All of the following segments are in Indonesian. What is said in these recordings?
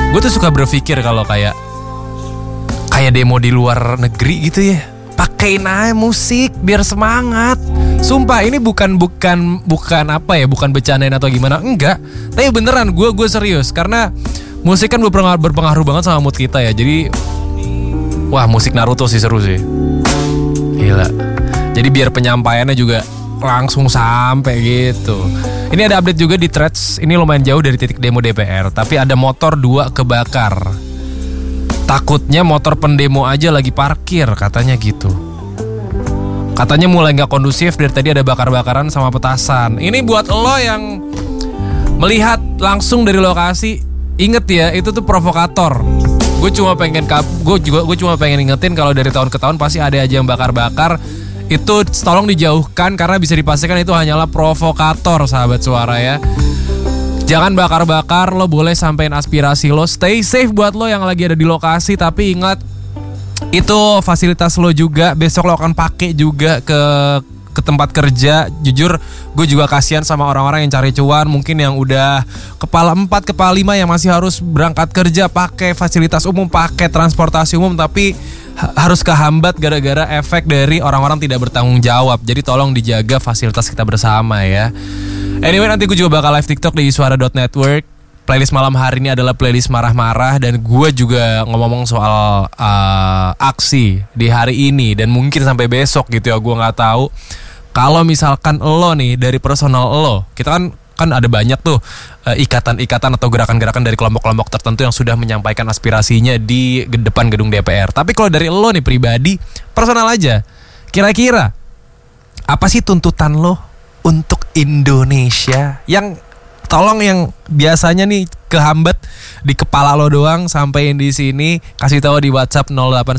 Gue tuh suka berpikir kalau kayak demo di luar negeri gitu ya, pakein aja musik biar semangat. Sumpah ini bukan apa ya, bukan bercandain atau gimana, enggak. Tapi beneran gue serius, karena musik kan berpengaruh banget sama mood kita ya. Jadi wah, musik Naruto sih seru sih. Gila. Jadi biar penyampaiannya juga langsung sampai gitu. Ini ada update juga di Threads. Ini lumayan jauh dari titik demo DPR, tapi ada motor 2 kebakar. Takutnya motor pendemo aja lagi parkir, katanya gitu. Katanya mulai gak kondusif, dari tadi ada bakar-bakaran sama petasan. Ini buat lo yang melihat langsung dari lokasi, inget ya, itu tuh provokator. Gue cuma pengen ingetin kalau dari tahun ke tahun pasti ada aja yang bakar-bakar. Itu tolong dijauhkan, karena bisa dipastikan itu hanyalah provokator, sahabat suara ya. Jangan bakar-bakar, lo boleh sampein aspirasi lo. Stay safe buat lo yang lagi ada di lokasi, tapi ingat itu fasilitas lo juga. Besok lo akan pakai juga ke tempat kerja. Jujur gue juga kasihan sama orang-orang yang cari cuan, mungkin yang udah kepala 4, kepala 5 yang masih harus berangkat kerja, pakai fasilitas umum, pakai transportasi umum, tapi harus kehambat gara-gara efek dari orang-orang tidak bertanggung jawab. Jadi tolong dijaga fasilitas kita bersama ya. Anyway, nanti gue juga bakal live TikTok di suara.network. Playlist malam hari ini adalah playlist marah-marah, dan gue juga ngomong soal aksi di hari ini dan mungkin sampai besok gitu ya, gue nggak tahu. Kalau misalkan lo nih dari personal lo, kita kan ada banyak tuh ikatan-ikatan atau gerakan-gerakan dari kelompok-kelompok tertentu yang sudah menyampaikan aspirasinya di depan gedung DPR. Tapi kalau dari lo nih pribadi, personal aja, kira-kira apa sih tuntutan lo untuk Indonesia? Yang tolong yang biasanya nih kehambat di kepala lo doang, sampein di sini, kasih tahu di WhatsApp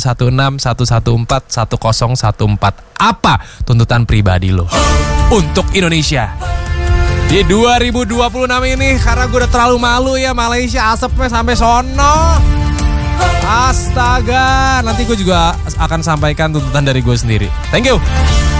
0816 114 1014. Apa tuntutan pribadi lo untuk Indonesia di 2026 ini? Karena gue udah terlalu malu ya, Malaysia asapnya sampai sono. Astaga, nanti gue juga akan sampaikan tuntutan dari gue sendiri. Thank you.